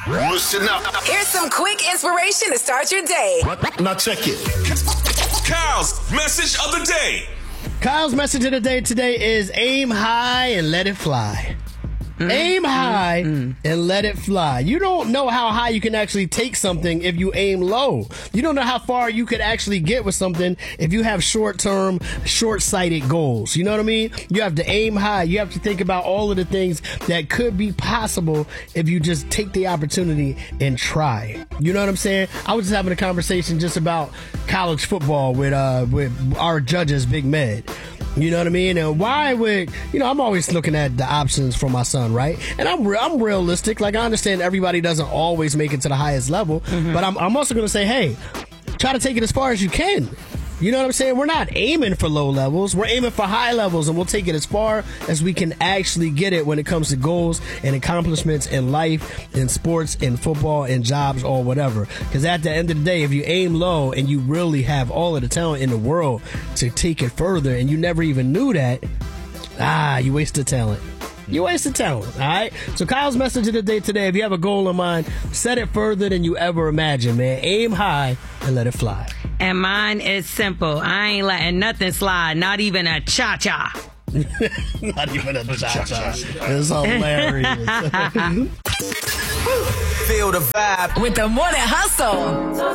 Listen up. Here's some quick inspiration to start your day. Now check it. Kyle's message of the day. Kyle's message of the day today is aim high and let it fly. Aim high and let it fly. You don't know how high you can actually take something if you aim low. You don't know how far you could actually get with something if you have short-term, short-sighted goals. You know what I mean? You have to aim high. You have to think about all of the things that could be possible if you just take the opportunity and try. You know what I'm saying? I was just having a conversation just about college football with our judges, Big Med. You know what I mean? And why would, I'm always looking at the options for my son, right? And I'm realistic. Like, I understand everybody doesn't always make it to the highest level, but I'm also going to say, hey, try to take it as far as you can. You know what I'm saying? We're not aiming for low levels. We're aiming for high levels, and we'll take it as far as we can actually get it when it comes to goals and accomplishments in life, in sports, in football, in jobs, or whatever. Because at the end of the day, if you aim low and you really have all of the talent in the world to take it further and you never even knew that, you wasted talent. You wasted talent, all right? So Kyle's message of the day today, if you have a goal in mind, set it further than you ever imagined, man. Aim high and let it fly. And mine is simple. I ain't letting nothing slide, not even a cha-cha. Not even a cha-cha. It's hilarious. Feel the vibe with the Morning Hustle.